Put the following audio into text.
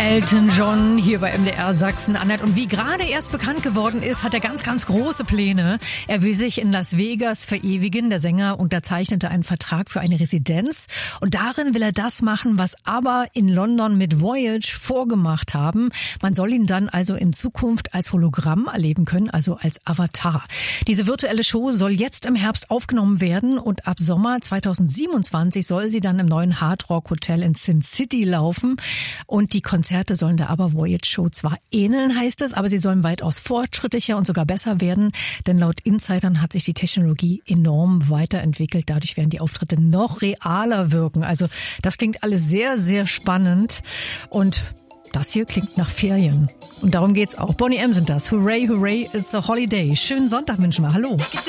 Elton John hier bei MDR Sachsen-Anhalt. Und wie gerade erst bekannt geworden ist, hat er ganz, ganz große Pläne. Er will sich in Las Vegas verewigen. Der Sänger unterzeichnete einen Vertrag für eine Residenz. Und darin will er das machen, was ABBA in London mit Voyage vorgemacht haben. Man soll ihn dann also in Zukunft als Hologramm erleben können, also als Avatar. Diese virtuelle Show soll jetzt im Herbst aufgenommen werden und ab Sommer 2027 soll sie dann im neuen Hard Rock Hotel in Sin City laufen. Und die Konzerte sollen der ABBA Voyage Show zwar ähneln, heißt es, aber sie sollen weitaus fortschrittlicher und sogar besser werden, denn laut Insidern hat sich die Technologie enorm weiterentwickelt. Dadurch werden die Auftritte noch realer wirken. Also das klingt alles sehr, sehr spannend und das hier klingt nach Ferien. Und darum geht's auch. Boney M. sind das. Hooray, hooray, it's a holiday. Schönen Sonntag wünschen wir. Hallo.